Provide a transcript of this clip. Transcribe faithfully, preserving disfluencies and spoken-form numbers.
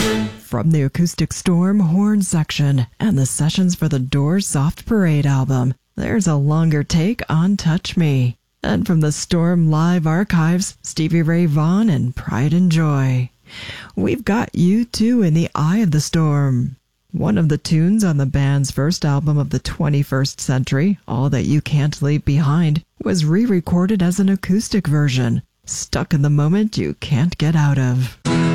From the Acoustic Storm horn section and the sessions for the Doors' Soft Parade album, there's a longer take on Touch Me. And from the Storm Live archives, Stevie Ray Vaughan and Pride and Joy. We've got U two in the Eye of the Storm. One of the tunes on the band's first album of the twenty-first century, All That You Can't Leave Behind, was re-recorded as an acoustic version, stuck in the moment you can't get out of.